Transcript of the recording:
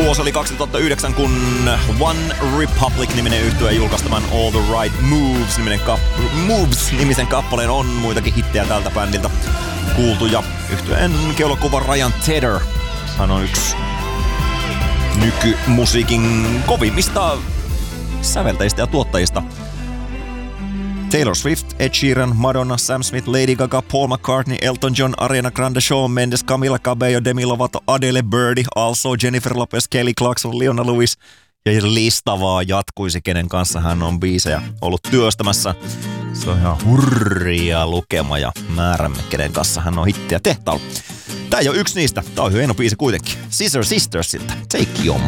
Vuosi oli 2009, kun One Republic-niminen yhtye julkaisi tämän All the Right Moves-nimisen kappaleen. On muitakin hittejä tältä bändiltä kuultu. Ja yhtyeen keulakuva Ryan Tedder. Hän on yksi nykymusiikin kovimmista säveltäjistä ja tuottajista. Taylor Swift, Ed Sheeran, Madonna, Sam Smith, Lady Gaga, Paul McCartney, Elton John, Ariana Grande, Shawn Mendes, Camila Cabello, Demi Lovato, Adele, Birdie, Also, Jennifer Lopez, Kelly Clarkson, Leona Lewis. Ja lista vaan jatkuisi, kenen kanssa hän on biisejä ollut työstämässä. Se on ihan hurria lukema ja määrämme, kenen kanssa hän on hittiä tehtailla. Tää ei ole yksi niistä. Tää on hieno biisi kuitenkin. Scissor Sistersilta. Take Your